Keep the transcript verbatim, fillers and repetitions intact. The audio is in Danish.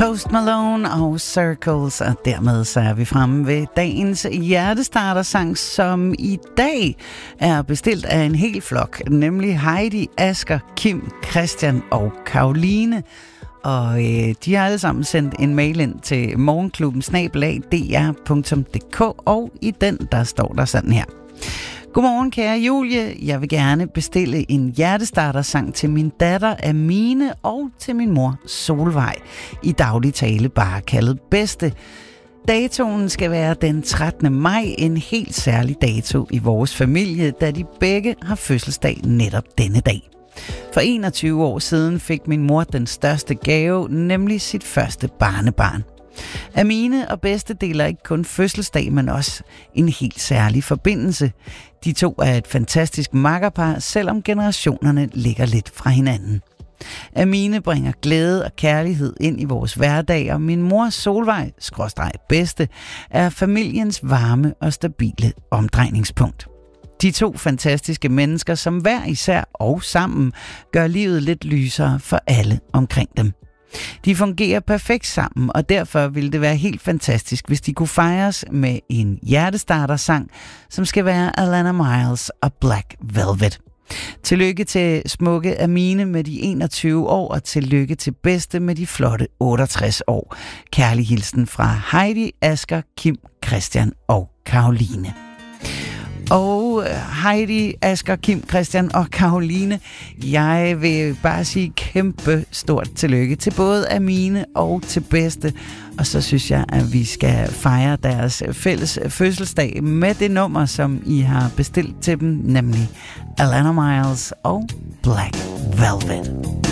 Post Malone og Circles, og dermed så er vi fremme ved dagens hjertestartersang, som i dag er bestilt af en hel flok, nemlig Heidi, Asger, Kim, Christian og Karoline. Og øh, de har alle sammen sendt en mail ind til morgenklubben snabel-a d r punktum d k, og i den der står der sådan her. Godmorgen, kære Julie. Jeg vil gerne bestille en hjertestartersang til min datter Amine og til min mor Solvej. I daglig tale bare kaldet bedste. Datoen skal være den trettende maj, en helt særlig dato i vores familie, da de begge har fødselsdag netop denne dag. For enogtyve år siden fik min mor den største gave, nemlig sit første barnebarn. Amine og bedste deler ikke kun fødselsdag, men også en helt særlig forbindelse. De to er et fantastisk makkerpar, selvom generationerne ligger lidt fra hinanden. Amine bringer glæde og kærlighed ind i vores hverdag, og min mor Solvej, skråstreg bedste, er familiens varme og stabile omdrejningspunkt. De to fantastiske mennesker, som hver især og sammen gør livet lidt lysere for alle omkring dem. De fungerer perfekt sammen, og derfor ville det være helt fantastisk, hvis de kunne fejres med en hjertestartersang, som skal være Alannah Myles og Black Velvet. Tillykke til smukke Amine med de enogtyve år, og tillykke til bedste med de flotte otteogtres år. Kærlig hilsen fra Heidi, Asger, Kim, Christian og Karoline. Og Heidi, Asger, Kim, Christian og Karoline, jeg vil bare sige kæmpe stort tillykke til både Amine og til bedste. Og så synes jeg, at vi skal fejre deres fælles fødselsdag med det nummer, som I har bestilt til dem, nemlig Alannah Myles og Black Velvet.